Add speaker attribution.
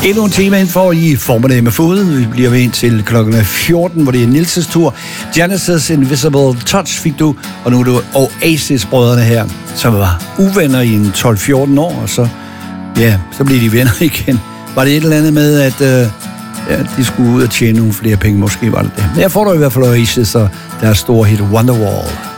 Speaker 1: Endnu en tema ind for i formiddag med foden. Vi bliver ved ind til klokken 14, hvor det er Nils' tur. Genesis Invisible Touch fik du, og nu er det Oasis-brødrene her, som var uvenner i en 12-14 år, og så blev de venner igen. Var det et eller andet med, at de skulle ud og tjene nogle flere penge? Måske var det det. Men jeg får da i hvert fald Oasis og deres store hit Wonderwall.